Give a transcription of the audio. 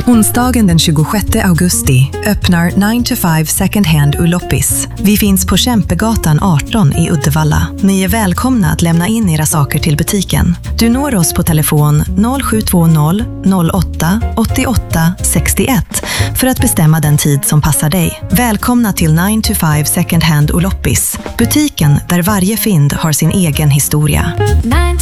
Onsdagen den 26 augusti öppnar 9 to 5 Second Hand Uloppis. Vi finns på Kämpegatan 18 i Uddevalla. Ni är välkomna att lämna in era saker till butiken. Du når oss på telefon 0720 08 88 61 för att bestämma den tid som passar dig. Välkomna till 9 to 5 Second Hand Uloppis. Butiken där varje fynd har sin egen historia.